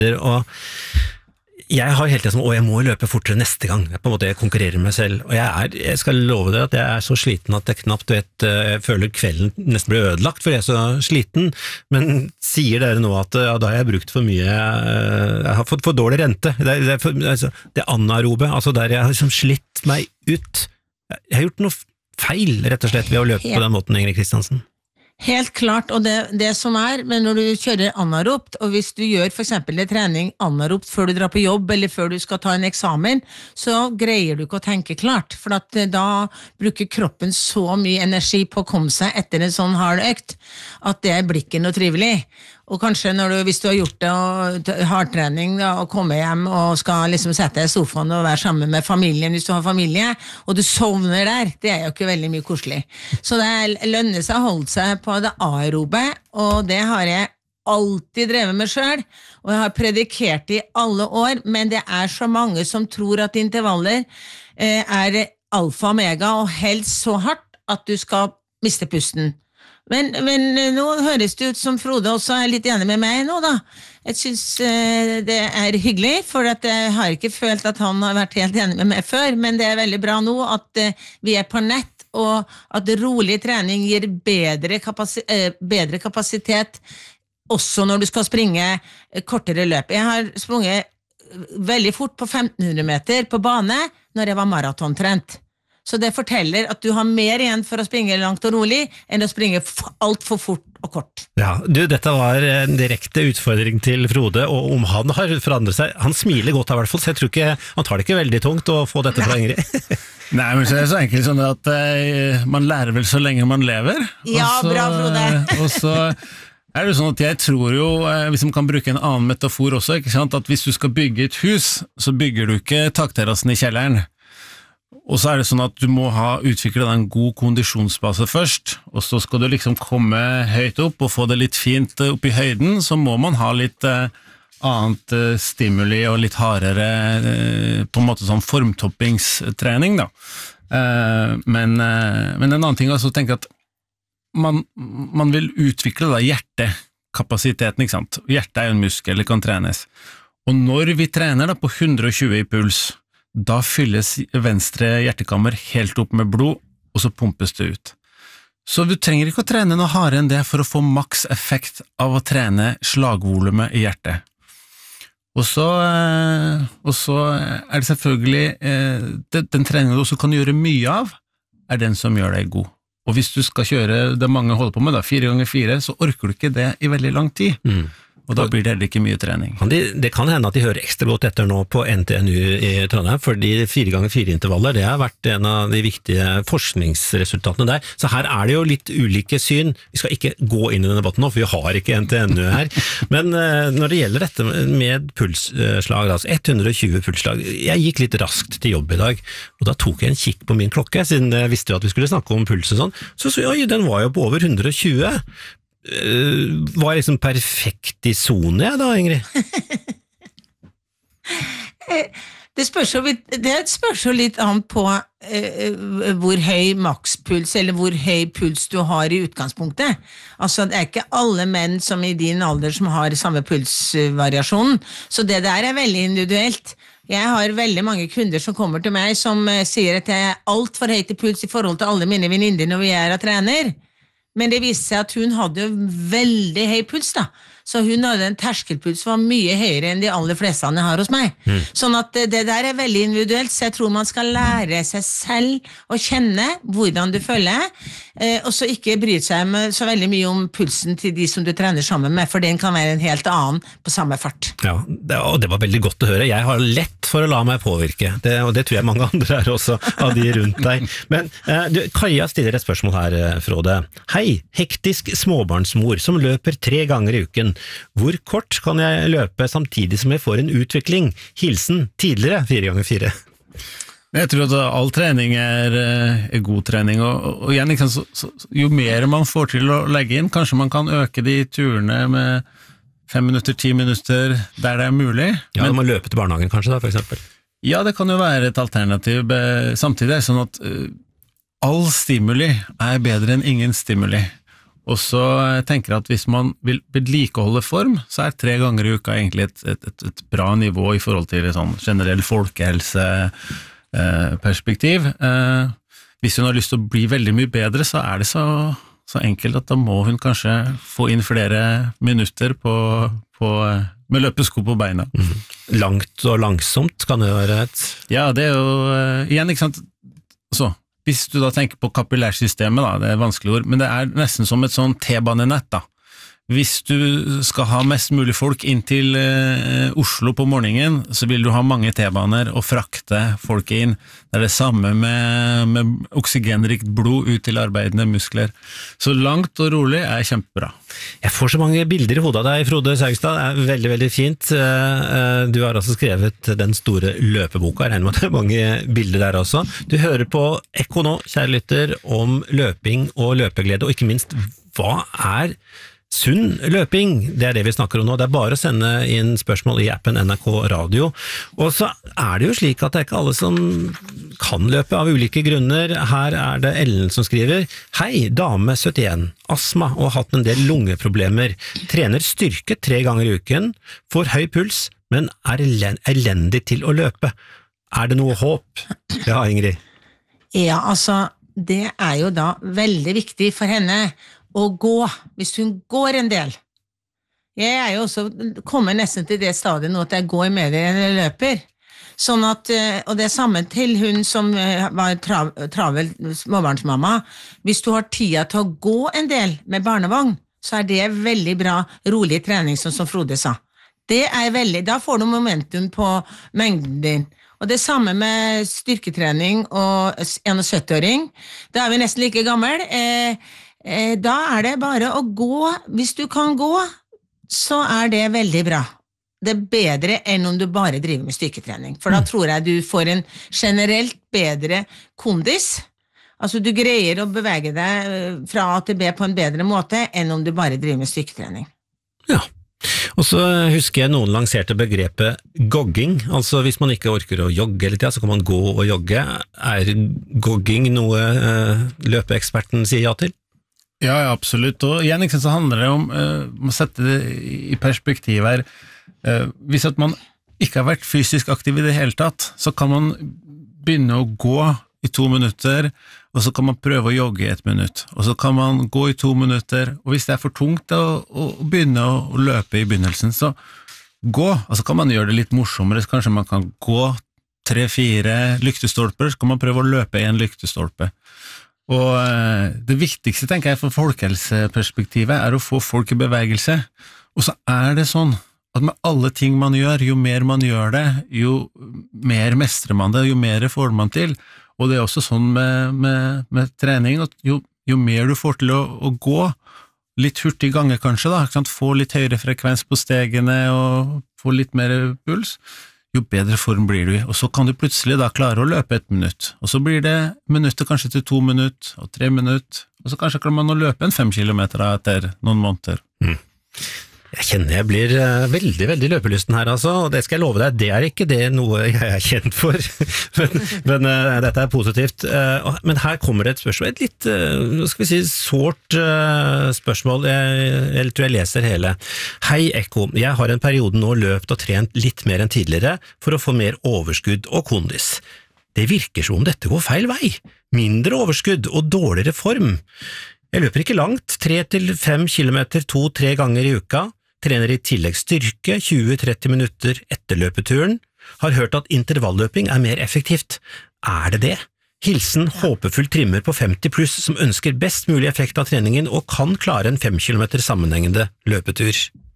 og jeg har hele tiden sånn, jeg må løpe fortere neste gang, på en måte jeg konkurrerer med meg selv, og jeg skal love dere at jeg så sliten at jeg knapt jeg føler kvelden nesten blir ødelagt, for jeg så sliten, men sier dere nå at da har jeg brukt for mye, jeg har fått for dårlig rente, det anaerobe, altså der jeg har liksom slitt meg ut, jeg har gjort noe feil, rett og slett, ved å løpe på den måten, Ingrid Kristiansen. Helt klart, og det som men når du kjører anaerobt, og hvis du gjør for eksempel en trening anaerobt før du drar på jobb, eller før du skal ta en eksamen, så greier du ikke å tenke klart, for at da bruker kroppen så mye energi på å komme seg etter en sånn hard økt, at det blir ikke noe trivelig. Og kanskje hvis du har gjort det og hardtrening da, og kommer hjem og skal liksom sette deg i sofaen og være sammen med familien hvis du har familie, og du sovner der, det jo ikke veldig mye koselig. Så det lønner seg å holde seg på det aerobe, og det har jeg alltid drevet med selv, og jeg har predikert det i alle år, men det så mange som tror at intervaller alfa og omega, og helst så hardt at du skal miste pusten. Men nå høres det ut som Frode også litt enig med meg nå da. Jeg synes det hyggelig, for at jeg har ikke følt at han har vært helt enig med meg før, men det veldig bra nå at vi på nett, og at rolig trening gir bedre kapasitet også når du skal springe kortere løp. Jeg har sprunget veldig fort på 1500 meter på bane når jeg var maratontrent. Så det forteller at du har mer igjen for å springe langt og rolig enn å springe alt for fort og kort. Ja, dette var en direkte utfordring til Frode, og om han har forandret seg, han smiler godt i hvert fall, så jeg tror ikke, han tar det ikke veldig tungt å få dette fra Ingrid. Nei, men så det så enkelt sånn at man lærer vel så lenge man lever. Ja, også, bra Frode. Og så det sånn at jeg tror jo, hvis man kan bruke en annen metafor også, ikke sant, at hvis du skal bygge et hus, så bygger du ikke takterrassen i kjelleren. Og så det sånn at du må utvikle en god kondisjonsbase først, og så skal du liksom komme høyt opp og få det litt fint opp i høyden, så må man ha litt annet stimuli og litt hardere, på en måte sånn formtoppingstrening da. Men en annen ting er å tenke at man vil utvikle da hjertekapasiteten, ikke sant? Hjertet jo en muskel, det kan trenes. Og når vi trener da på 120 i puls, da fylles venstre hjertekammer helt opp med blod, og så pumpes det ut. Så du trenger ikke å trene noe hardere enn det for å få maks effekt av å trene slagvolumet i hjertet. Og så det selvfølgelig, den treningen du også kan gjøre mye av, den som gjør deg god. Og hvis du skal kjøre det mange holder på med, da, 4x4, så orker du ikke det i veldig lang tid. Og da blir det heller ikke mye trening. Det kan hende at de hører ekstra godt etter nå på NTNU i Trondheim, fordi 4x4-intervaller, det har vært en av de viktige forskningsresultatene der. Så her det jo litt ulike syn. Vi skal ikke gå inn i denne debatten nå, for vi har ikke NTNU her. Men når det gjelder dette med pulsslag, altså 120 pulsslag, jeg gikk litt raskt til jobb i dag, og da tok jeg en kikk på min klokke, siden jeg visste jo at vi skulle snakke om puls og sånn, så oi, den var jo på over 120. Var liksom perfekt i zone da, Ingrid? Det spørs jo litt an på hvor høy makspuls eller hvor høy puls du har i utgangspunktet. Altså, det ikke alle menn som i din alder som har samme pulsvariasjonen, så det der veldig individuelt. Jeg har veldig mange kunder som kommer til meg som sier at jeg alt for høyt i puls i forhold til alle mine venninner når vi og trener. Men det viste seg at hun hadde jo veldig høy puls da, så hun hadde en terskelpuls som var mye høyere enn de aller fleste jeg har hos meg. Sånn at det der veldig individuelt, så jeg tror man skal lære seg selv å kjenne hvordan du føler, og så ikke bry seg så veldig mye om pulsen til de som du trener sammen med, for den kan være en helt annen på samme fart. Ja, og det var veldig godt å høre. Jeg har lett for å la meg påvirke, og det tror jeg mange andre også, av de rundt deg. Men Kaja stiller et spørsmål her, Frode. Hei, hektisk småbarnsmor som løper 3 ganger i uken. Hvor kort kan jeg løpe samtidig som jeg får en utvikling? Hilsen tidligere 4x4. Jeg tror at all trening god trening, og igjen, jo mer man får til å legge inn, kanskje man kan øke de turene med 5 minutter, 10 minutter, der det mulig. Ja, når man løper til barnehagen kanskje da, for eksempel. Ja, det kan jo være et alternativ. Samtidig sånn at all stimuli bedre enn ingen stimuli. Og så tenker jeg at hvis man vil vedlikeholde form, så 3 ganger i uka egentlig et bra nivå i forhold til sånn generell folkehelseperspektiv. Hvis hun har lyst til å bli veldig mye bedre, så det så enkelt at da må hun kanskje få inn flere minutter med løpesko på beina. Langt og langsomt kan det være et... Ja, det jo igjen, ikke sant? Så, hvis du da tenker på kapillærsystemet, da, det vanskelig ord, men det nesten som et sånn T-banenett da. Hvis du skal ha mest mulig folk inn til Oslo på morgenen, så vil du ha mange T-baner og frakte folk inn. Det det samme med oksygenrikt blod ut til arbeidende muskler. Så langt og rolig kjempebra. Jeg får så mange bilder i hodet av deg, Frode Saugstad. Det veldig, veldig fint. Du har altså skrevet den store løpeboka. Jeg regner med at det mange bilder der også. Du hører på Ekko nå, kjære lytter, om løping og løpeglede, og ikke minst, hva sunn løping, det det vi snakker om nå. Det bare å sende inn spørsmål i appen NRK Radio. Og så det jo slik at det ikke alle som kan løpe av ulike grunner. Her det Ellen som skriver: Hei, dame 71, astma og har hatt en del lungeproblemer. Trener styrke 3 ganger i uken, får høy puls, men elendig til å løpe. Det noe håp? Ja, Ingrid. Ja, altså, det jo da veldig viktig for henne å gå, hvis hun går en del. Jeg jo også kommet nesten til det stadiet nå at jeg går mer enn jeg løper. Sånn at, og det samme til hun som var travel småbarnsmamma. Hvis du har tida til å gå en del med barnevogn, så det veldig bra rolig trening, som Frode sa. Det veldig, da får du momentum på mengden din. Og det samme med styrketrening og 71-åring. Da vi nesten like gammel. Da det bare å gå. Hvis du kan gå, så det veldig bra. Det bedre enn om du bare driver med styrketrening. For da tror jeg du får en generelt bedre kondis. Altså du greier å bevege deg fra A til B på en bedre måte enn om du bare driver med styrketrening. Ja. Og så husker jeg noen lanserte begrepet gogging, altså hvis man ikke orker å jogge hele tiden, så kan man gå og jogge. Gogging noe løpeeksperten sier ja til? Ja, absolutt. Og igjen så handler det om å sette det i perspektiv her. Hvis at man ikke har vært fysisk aktiv i det hele tatt, så kan man begynne å gå i 2 minutter, og så kan man prøve å jogge i 1 minutt, og så kan man gå i 2 minutter, og hvis det for tungt å begynne å løpe i begynnelsen, så gå, og så kan man gjøre det litt morsommere, så kanskje man kan gå 3-4 lyktestolper, så kan man prøve å løpe 1 lyktestolpe. Og det viktigste, tenker jeg, for folkehelseperspektivet å få folk i bevegelse. Og så det sånn at med alle ting man gjør, jo mer man gjør det, jo mer mestrer man det, jo mer får man til. Og det også sånn med trening, at jo mer du får til å gå, litt hurtig gange kanskje da, få litt høyere frekvens på stegene og få litt mer puls, jo bedre form blir du i, og så kan du plutselig da klare å løpe 1 minutt, og så blir det minutter kanskje til 2 minutter, og 3 minutter, og så kanskje kan man å løpe 5 kilometer etter noen måneder. Jeg kjenner jeg blir veldig, veldig løpelysten her, altså, og det skal jeg love deg, det ikke det noe jeg kjent for, men dette positivt. Men her kommer det et spørsmål, et litt, skal vi si, sårt spørsmål, jeg tror jeg leser hele. Hei Ekko, jeg har en periode nå løpt og trent litt mer enn tidligere for å få mer overskudd og kondis. Det virker som om dette går feil vei, mindre overskudd og dårligere form. Jeg løper ikke langt, 3-5 kilometer 2-3 ganger i uka, trener i tillegg styrke 20-30 minutter etter løpeturen, har hørt at intervalløping mer effektivt. Det det? Hilsen håpefull trimmer på 50 pluss som ønsker best mulig effekt av treningen og kan klare en 5 kilometer sammenhengende løpetur.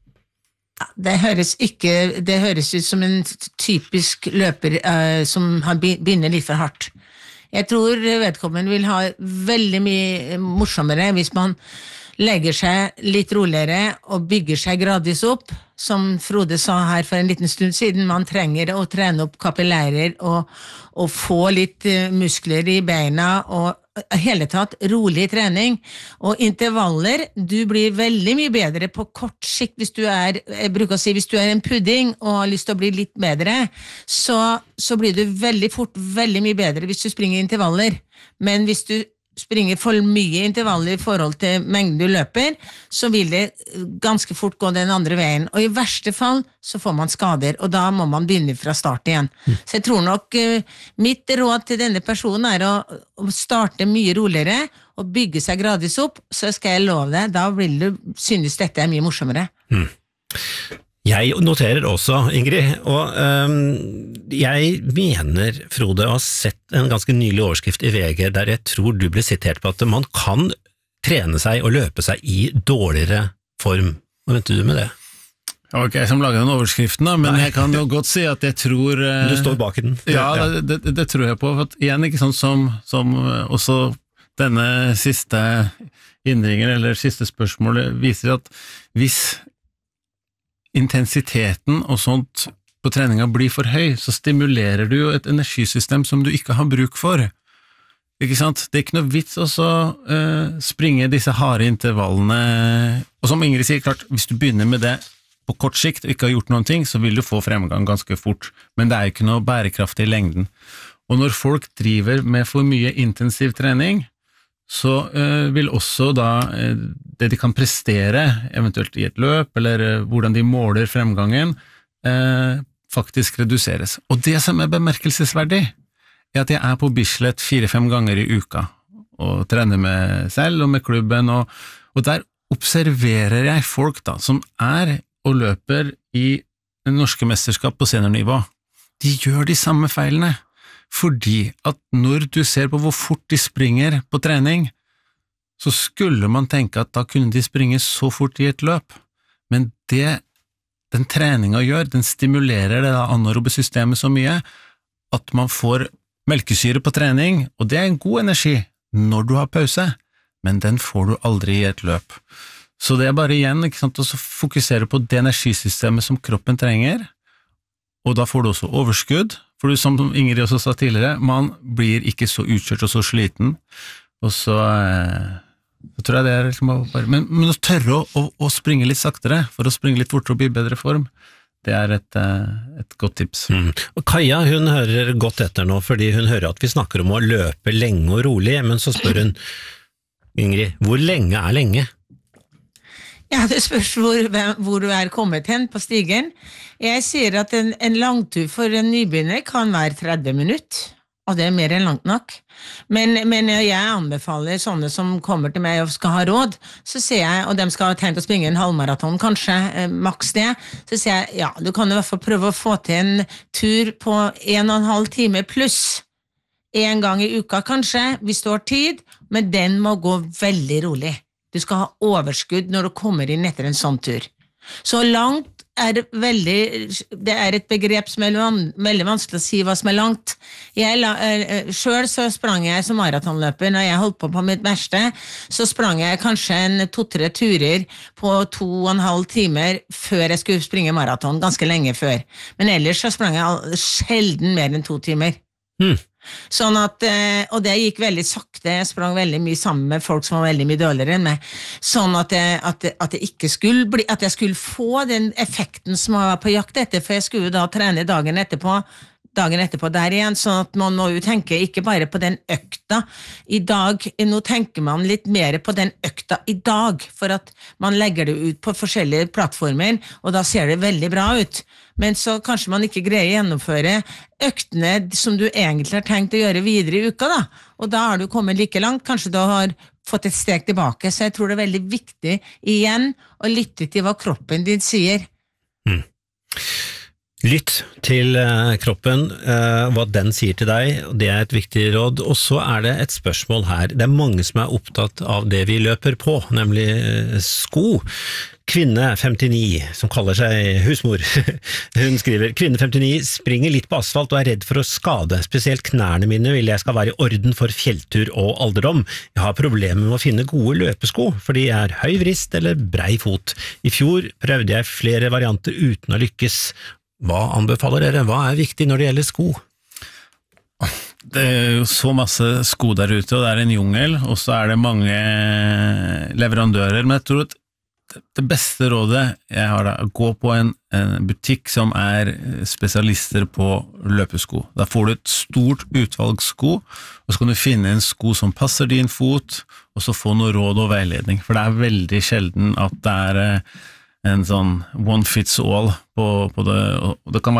Det høres ut som en typisk løper som begynner litt for hardt. Jeg tror vedkommende vil ha veldig mye morsommere hvis man legger seg litt roligere og bygger seg gradvis opp. Som Frode sa her for en liten stund siden, man trenger å trene opp kapillærer og få litt muskler i beina og hele tatt rolig trening. Og intervaller, du blir veldig mye bedre på kort sikt hvis du jeg bruker å si, hvis du en pudding og har lyst til å bli litt bedre, så blir du veldig fort veldig mye bedre hvis du springer intervaller. Men hvis du springer for mye intervaller i forhold til mengden du løper, så vil det ganske fort gå den andre veien, og i verste fall så får man skader, og da må man begynne fra start igjen. Så jeg tror nok mitt råd til denne personen er å starte mye roligere, og bygge seg gradvis opp, så skal jeg love deg, da vil du synes dette mye morsommere. Jeg noterer også, Ingrid, og jeg mener, Frode, å ha sett en ganske nylig overskrift i VG, der jeg tror du ble sitert på at man kan trene seg og løpe seg i dårligere form. Hva mente du med det? Det var ikke jeg som laget den overskriften, da, men jeg kan jo godt si at jeg tror... Du står bak i den. Ja, det tror jeg på. For at igjen, ikke sånn som også denne siste innringen, eller siste spørsmålet, viser at hvis intensiteten og sånt på treninga blir for høy, så stimulerer du jo et energisystem som du ikke har bruk for. Ikke sant? Det er ikke noe vits å springe disse harde intervallene, og som Ingrid sier, klart, hvis du begynner med det på kort sikt og ikke har gjort noen ting, så vil du få fremgang ganske fort, men det er jo ikke noe bærekraftig i lengden. Og når folk driver med for mye intensiv trening, så vil også da det de kan prestere, eventuelt i et løp, eller hvordan de måler fremgangen, faktisk reduseres. Og det som er bemerkelsesverdig, er at jeg er på Bislett 4-5 ganger i uka, og trener med selv og med klubben, og der observerer jeg folk da, som er og løper i norske mesterskap på seniornivå. De gjør de samme feilene. Fordi at når du ser på hvor fort de springer på trening, så skulle man tenke at da kunne de springe så fort i et løp. Men det den treninga gjør, den stimulerer det anaerobe systemet så mye at man får melkesyre på trening, og det er en god energi når du har pause, men den får du aldri i et løp. Så det er bare igjen, ikke sant, å fokusere på det energisystemet som kroppen trenger, og da får du også overskudd, for som Ingrid også sa tidligere, man blir ikke så utkjørt og så sliten, og så tror jeg det er liksom bare, men å tørre å springe litt saktere, for å springe litt fortere og bli i bedre form, det er et godt tips. Og Kaja, hun hører godt etter nå, fordi hun hører at vi snakker om å løpe lenge og rolig, men så spør hun, Ingrid, hvor lenge er lenge? Ja, det spørs hvor du er kommet hen på stigen. Jeg sier at en langtur for en nybegynner kan være 30 minutter, og det er mer enn langt nok. Men jeg anbefaler sånne som kommer til meg og skal ha råd, så sier jeg, og de skal ha tenkt å springe en halvmaraton kanskje, maks det, så sier jeg, ja, du kan i hvert fall prøve å få til en tur på 1,5 time pluss, en gang i uka kanskje, hvis du har tid, men den må gå veldig rolig. Du skal ha overskudd når du kommer inn etter en sånn tur. Så langt er det er et begrep som er veldig vanskelig å si hva som er langt. Selv så sprang jeg som maratonløper, når jeg holdt på mitt verste, så sprang jeg kanskje 2-3 turer på 2,5 timer før jeg skulle springe maraton, ganske lenge før. Men ellers så sprang jeg sjelden mer enn 2 timer. Sånn at, og det gikk veldig sakte, jeg sprang veldig mye sammen med folk som var veldig mye dårligere enn meg, sånn at jeg ikke skulle bli, at jeg skulle få den effekten som jeg var på jakt etter, for jeg skulle da trene dagen etterpå der igjen, sånn at man må jo tenke ikke bare på den økta i dag, nå tenker man litt mer på den økta i dag, for at man legger det ut på forskjellige plattformer, og da ser det veldig bra ut, men så kanskje man ikke greier å gjennomføre øktene som du egentlig har tenkt å gjøre videre i uka da, og da har du kommet like langt, kanskje du har fått et steg tilbake, så jeg tror det er veldig viktig igjen å lytte til hva kroppen din sier. Lytt til kroppen, hva den sier til deg, det er et viktig råd, og så er det et spørsmål her. Det er mange som er opptatt av det vi løper på, nemlig sko. Kvinne 59, som kaller seg husmor, hun skriver, kvinne 59 springer litt på asfalt og er redd for å skade, spesielt knærne mine vil jeg skal være i orden for fjelltur og alderdom. Jeg har problemer med å finne gode løpesko, fordi jeg har høy vrist eller brei fot. I fjor prøvde jeg flere varianter uten å lykkes. Hva anbefaler dere? Hva er viktig når det gjelder sko? Det er jo så masse sko der ute, og det er en jungel, og så er det mange leverandører, men jeg tror at det beste rådet jeg har da, gå på en en butikk som spesialister på løpesko. Da får du et stort utvalg sko, og så kan du finne en sko som passer din fot, og så få noe råd og veiledning, for det veldig sjelden at det en sånn one fits all på det, og det kan være